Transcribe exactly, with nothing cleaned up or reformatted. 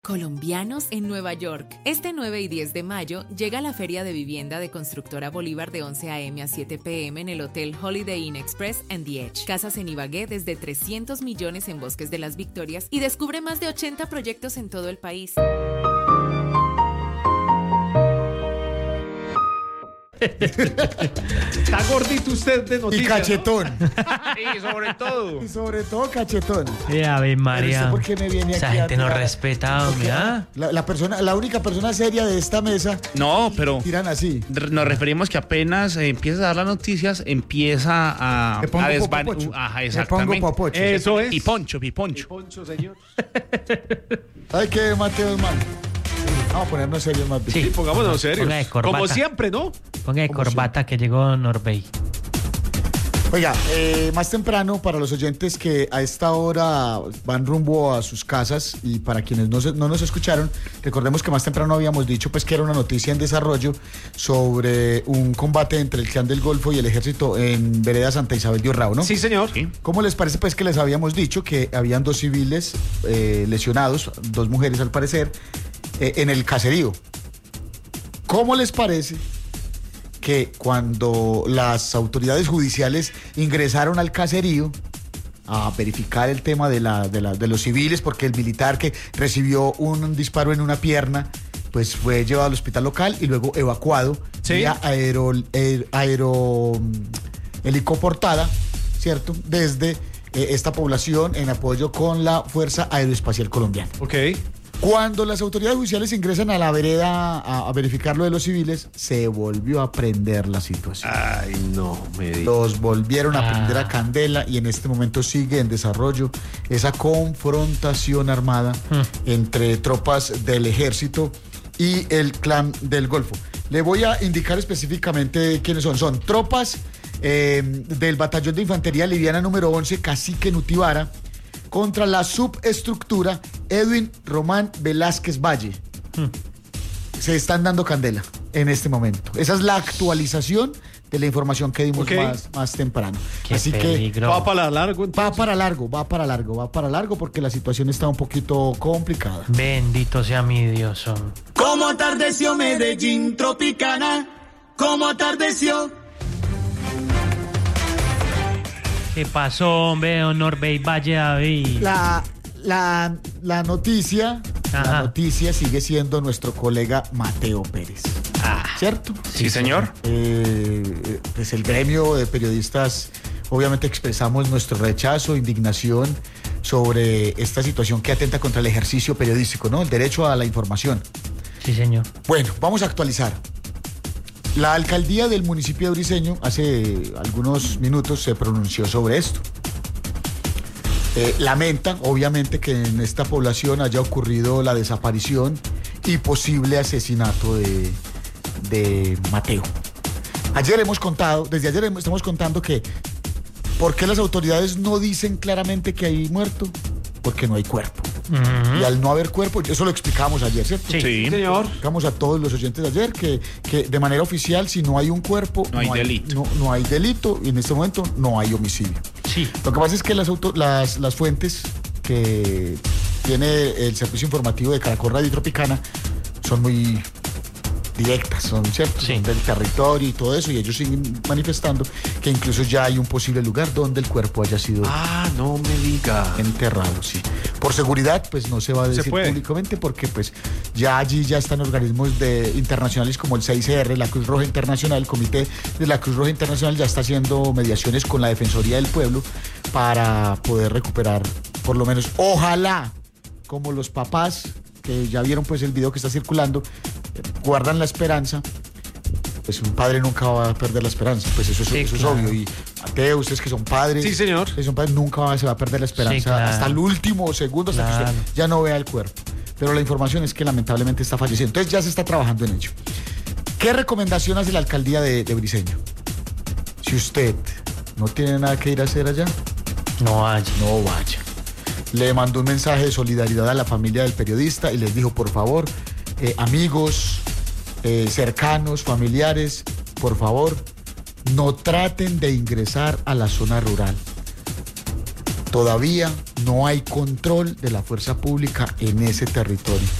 Colombianos en Nueva York. Este nueve y diez de mayo llega la Feria de Vivienda de Constructora Bolívar de once a eme a siete pe eme en el Hotel Holiday Inn Express and The Edge. Casas en Ibagué desde trescientos millones en Bosques de las Victorias y descubre más de ochenta proyectos en todo el país. Está gordito usted de noticias. Y cachetón. ¿No? Y sobre todo. Y sobre todo cachetón. Eh, Ave María. ¿Por qué me viene Esa aquí gente a no tirar? respeta, mira. La, la persona, la única persona seria de esta mesa No, pero tiran así. nos referimos que apenas eh, empieza a dar las noticias, empieza a, Me pongo a desvan- popocho. Ajá, Me exactamente. pongo popocho. Eso es. Y poncho, y poncho. Poncho, señor. Ay, qué Mateo, hermano. Vamos a ponernos serios más bien. Sí. Sí, pongámonos serios. Ponga de corbata. Como siempre, ¿no? Ponga de corbata que llegó Norbey. Oiga, eh, más temprano, para los oyentes que a esta hora van rumbo a sus casas y para quienes no, se- no nos escucharon, recordemos que más temprano habíamos dicho pues que era una noticia en desarrollo sobre un combate entre el Clan del Golfo y el Ejército en Vereda Santa Isabel de Urrao, ¿no? Sí, señor. Sí. ¿Cómo les parece pues que les habíamos dicho que habían dos civiles eh, lesionados, dos mujeres al parecer, eh, en el caserío? ¿Cómo les parece que cuando las autoridades judiciales ingresaron al caserío a verificar el tema de, la, de, la- de los civiles, porque el militar que recibió un disparo en una pierna, pues fue llevado al hospital local y luego evacuado Sí. vía aero, aer- aero mm, helicoportada, ¿cierto? Desde eh, esta población en apoyo con la Fuerza Aeroespacial Colombiana. Ok. Cuando las autoridades judiciales ingresan a la vereda a, a verificar lo de los civiles, se volvió a prender la situación. Ay, no me digas. Los volvieron a Ah. prender a candela y en este momento sigue en desarrollo esa confrontación armada entre tropas del ejército y el Clan del Golfo. Le voy a indicar específicamente quiénes son. Son tropas eh, del Batallón de Infantería Liviana número once, Cacique Nutibara, contra la subestructura Edwin Román Velázquez Valle. Se están dando candela en este momento. Esa es la actualización de la información que dimos Ok. más, más temprano. Qué Así que peligro. Va para largo. va entonces. para largo, va para largo, va para largo porque la situación está un poquito complicada. Bendito sea mi Dios. hombre. Como atardeció Medellín Tropicana, como atardeció. ¿Qué pasó, hombre, don Norbey Valle David? La, la, la noticia, la Ajá. noticia sigue siendo nuestro colega Mateo Pérez. ¿Cierto? Sí, señor. Eh, pues el gremio de periodistas obviamente expresamos nuestro rechazo, indignación sobre esta situación que atenta contra el ejercicio periodístico, ¿no? El derecho a la información. Sí, señor. Bueno, vamos a actualizar. La alcaldía del municipio de Briceño hace algunos minutos se pronunció sobre esto. Eh, lamenta, obviamente, que en esta población haya ocurrido la desaparición y posible asesinato de, de Mateo. Ayer hemos contado, desde ayer hemos- estamos contando que ¿por qué las autoridades no dicen claramente que hay muerto? Porque no hay cuerpo. Y al no haber cuerpo, eso lo explicábamos ayer, ¿cierto? Sí. Sí, señor. Explicamos a todos los oyentes de ayer que, que de manera oficial, si no hay un cuerpo, No hay delito. No, no hay delito y en este momento no hay homicidio. Sí. Lo que pasa es que las, auto- las, las fuentes que tiene el servicio informativo de Caracol Radio Tropicana son muy directas, son ciertas, Sí. son del territorio y todo eso, y ellos siguen manifestando que incluso ya hay un posible lugar donde el cuerpo haya sido Ah, no me diga. enterrado, sí. Por seguridad, pues no se va a Se decir puede. públicamente porque pues ya allí ya están organismos de internacionales como el C I C R, la Cruz Roja Internacional, el Comité de la Cruz Roja Internacional ya está haciendo mediaciones con la Defensoría del Pueblo para poder recuperar, por lo menos, ojalá, como los papás que ya vieron pues el video que está circulando, eh, guardan la esperanza. Pues un padre nunca va a perder la esperanza, pues eso, es- Sí, eso claro. es obvio. Y Mateo, ustedes que son padres, Sí, señor. que son padres, nunca va- se va a perder la esperanza Sí, claro. hasta el último segundo, hasta que Claro. usted ya no vea el cuerpo. Pero la información es que lamentablemente está falleciendo. Entonces ya se está trabajando en ello. ¿Qué recomendación hace la alcaldía de, de Briceño? Si usted no tiene nada que ir a hacer allá, No hay. no vaya. Le mandó un mensaje de solidaridad a la familia del periodista y les dijo, por favor, eh, amigos, eh, cercanos, familiares, por favor, no traten de ingresar a la zona rural. Todavía no hay control de la fuerza pública en ese territorio.